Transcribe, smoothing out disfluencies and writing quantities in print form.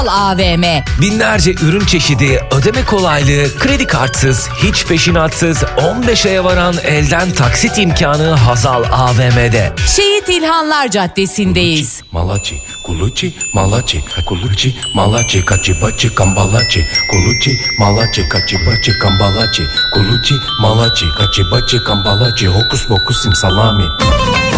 AVM. Binlerce ürün çeşidi, ödeme kolaylığı, kredi kartsız, hiç peşinatsız, 15 aya varan elden taksit imkanı Hazal AVM'de. Şehit İlhanlar Caddesi'ndeyiz. Malachi, Kuluchi, Malachi, Kuluchi, Malachi, Kachibachi, Kambalachi, Kuluchi, Malachi, Kachibachi, Kambalachi, Kuluchi, Malachi, Kachibachi, Kambalachi, Hokus Pokus Simsalami.